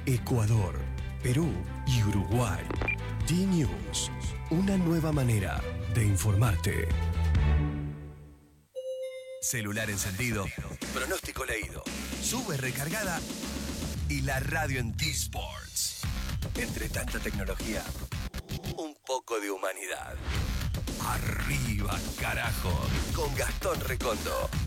Ecuador, Perú y Uruguay. D-News, una nueva manera de informarte. Celular encendido, pronóstico leído, sube recargada y la radio en T-Sports. Entre tanta tecnología, un poco de humanidad. Arriba, carajo, con Gastón Recondo.